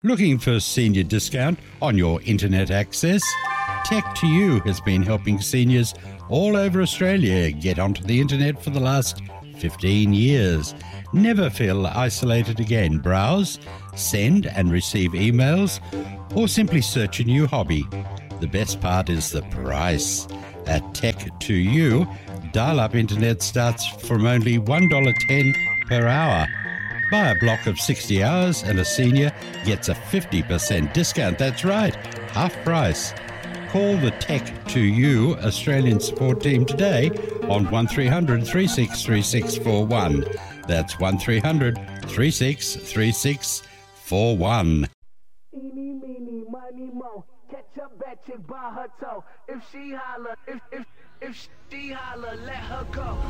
Looking for senior discount on your internet access? Tech2U has been helping seniors all over Australia get onto the internet for the last 15 years. Never feel isolated again. Browse, send and receive emails, or simply search a new hobby. The best part is the price. At Tech2U, dial-up internet starts from only $1.10 per hour. Buy a block of 60 hours and a senior gets a 50% discount. That's right, half price. Call the Tech2U Australian support team today on 1300 363641. That's 1300 363641. Eeny, meeny, miny, mo. Catch a bad chick by her toe. If she holler, if she holler, let her go.